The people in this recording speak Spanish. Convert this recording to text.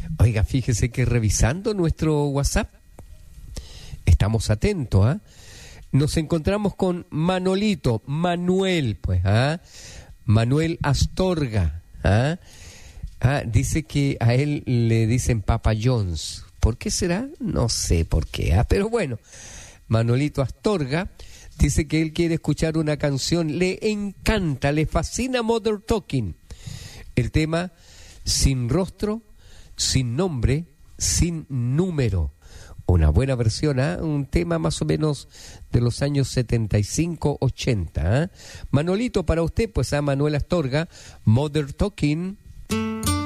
Oiga, fíjese que revisando nuestro WhatsApp, estamos atentos, ¿ah? Nos encontramos con Manolito, Manuel, pues, Manuel Astorga, dice que a él le dicen Papa John's. ¿Por qué será? No sé por qué, pero bueno, Manolito Astorga dice que él quiere escuchar una canción, le encanta, le fascina Mother Talking. El tema Sin Rostro, Sin Nombre, Sin Número. Una buena versión, un tema más o menos de los años 75, 80. Manolito, para usted, pues a Manuel Astorga, Mother Talking.